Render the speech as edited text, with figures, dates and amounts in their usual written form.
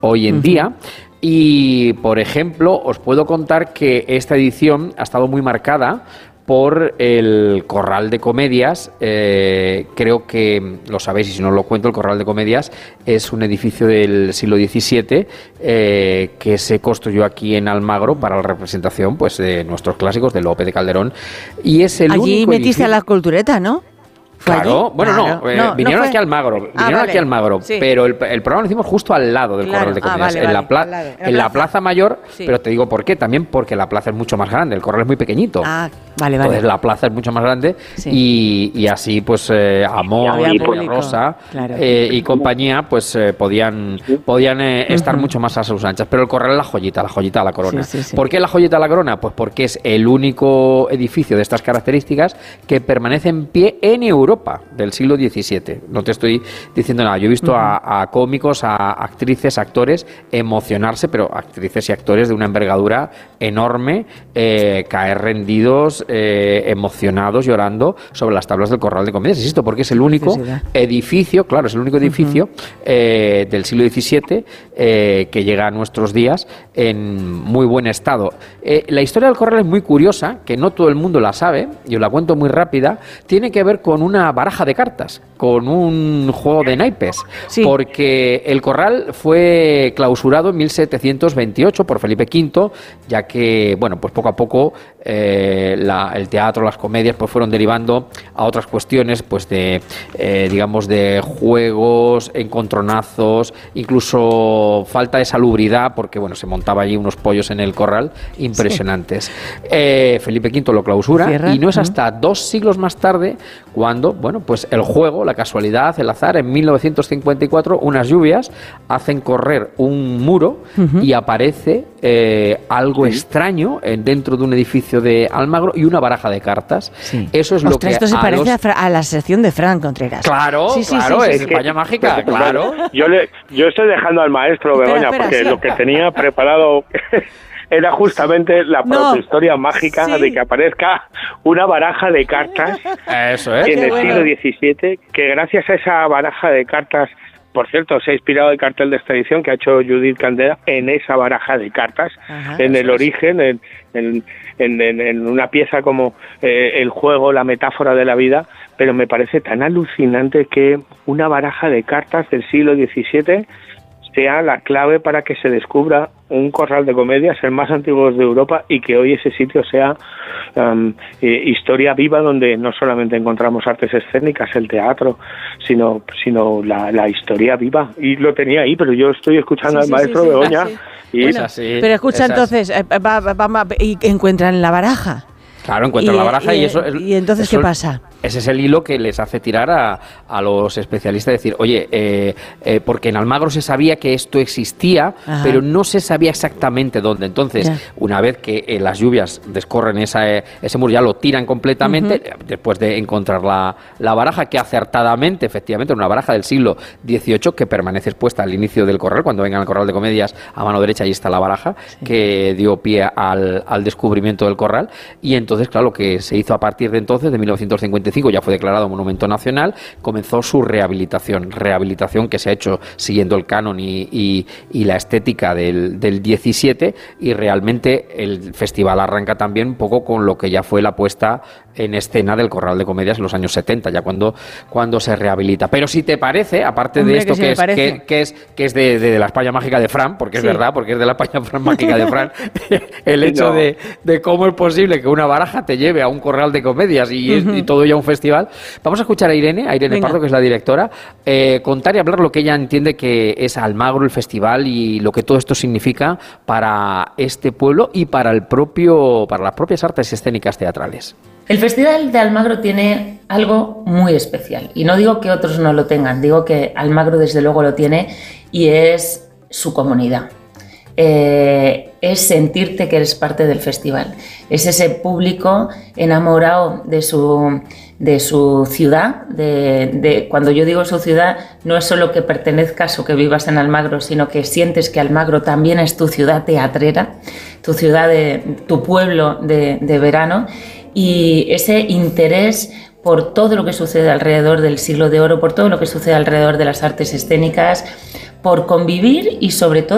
hoy en día. Y, por ejemplo, os puedo contar que esta edición ha estado muy marcada por el Corral de Comedias. Creo que lo sabéis, y si no lo cuento, el Corral de Comedias es un edificio del siglo XVII que se construyó aquí en Almagro para la representación, pues, de nuestros clásicos, de Lope de Calderón. Y es el allí único metiste edificio... a la cultureta, ¿no? Claro, bueno, claro. Vinieron no aquí a Almagro, sí. pero el programa lo hicimos justo al lado del Corral de Comedias, en la Plaza Mayor, sí. Pero te digo por qué, también porque la plaza es mucho más grande, el Corral es muy pequeñito. Entonces la plaza es mucho más grande, sí. y así pues Amor y Rosa, claro. Y compañía pues podían estar mucho más a sus anchas, pero el Corral es la joyita de la corona. Sí. ¿Por qué la joyita de la corona? Pues porque es el único edificio de estas características que permanece en pie en Europa del siglo XVII. No te estoy diciendo nada. Yo he visto a cómicos, a actrices, actores emocionarse, pero actrices y actores de una envergadura enorme, caer rendidos, emocionados, llorando sobre las tablas del Corral de Comedias. Insisto, porque es el único edificio, claro, es el único edificio del siglo XVII que llega a nuestros días en muy buen estado. La historia del Corral es muy curiosa, que no todo el mundo la sabe, yo la cuento muy rápida. Tiene que ver con una baraja de cartas, con un juego de naipes, porque el Corral fue clausurado en 1728 por Felipe V, ya que, bueno, pues poco a poco el teatro, las comedias, pues fueron derivando a otras cuestiones, pues de, digamos, de juegos, encontronazos, incluso falta de salubridad, porque, bueno, se montaba allí unos pollos en el Corral impresionantes. Felipe V lo clausura y no es hasta 2 siglos más tarde cuando, bueno, pues el juego, la casualidad, el azar, en 1954 unas lluvias hacen correr un muro y aparece algo extraño dentro de un edificio de Almagro y una baraja de cartas. Eso es lo que esto se parece a la sección de Fran Contreras. Claro, claro, es España mágica, claro. Yo estoy dejando al maestro Begoña porque lo que tenía preparado era justamente la protohistoria mágica de que aparezca una baraja de cartas en el siglo XVII, que gracias a esa baraja de cartas, por cierto, se ha inspirado el cartel de esta edición que ha hecho Judith Candela en esa baraja de cartas, en el origen, en una pieza como el juego, la metáfora de la vida, pero me parece tan alucinante que una baraja de cartas del siglo XVII sea la clave para que se descubra un Corral de Comedias, el más antiguo de Europa, y que hoy ese sitio sea historia viva, donde no solamente encontramos artes escénicas, el teatro, sino la historia viva. Y lo tenía ahí, pero yo estoy escuchando al maestro Begoña. Y bueno, pero escucha, entonces, y encuentran la baraja. Claro, encuentran la baraja y eso... ¿Y entonces qué pasa? Ese es el hilo que les hace tirar a los especialistas, decir, oye, porque en Almagro se sabía que esto existía, pero no se sabía exactamente dónde. Entonces, una vez que las lluvias descorren ese muro, ya lo tiran completamente, después de encontrar la baraja, que acertadamente, efectivamente, una baraja del siglo XVIII, que permanece expuesta al inicio del Corral. Cuando vengan al Corral de Comedias, a mano derecha, ahí está la baraja, que dio pie al descubrimiento del Corral. Y entonces, claro, lo que se hizo a partir de entonces, de 1955, ya fue declarado monumento nacional, comenzó su rehabilitación que se ha hecho siguiendo el canon y la estética del 17, y realmente el festival arranca también un poco con lo que ya fue la puesta en escena del Corral de Comedias en los años 70, ya cuando se rehabilita. Pero si te parece, aparte de esto que es de la España mágica de Fran, porque es verdad, porque es de la España mágica de Fran, el hecho de cómo es posible que una baraja te lleve a un Corral de Comedias y todo ya un festival. Vamos a escuchar a Irene Pardo, que es la directora, contar y hablar lo que ella entiende que es Almagro, el festival, y lo que todo esto significa para este pueblo y para las propias artes escénicas teatrales. El Festival de Almagro tiene algo muy especial, y no digo que otros no lo tengan, digo que Almagro desde luego lo tiene, y es su comunidad. Es sentirte que eres parte del festival, es ese público enamorado de su ciudad, cuando yo digo su ciudad, no es solo que pertenezcas o que vivas en Almagro, sino que sientes que Almagro también es tu ciudad teatrera, tu ciudad, tu pueblo de verano, y ese interés por todo lo que sucede alrededor del Siglo de Oro, por todo lo que sucede alrededor de las artes escénicas, por convivir y sobre todo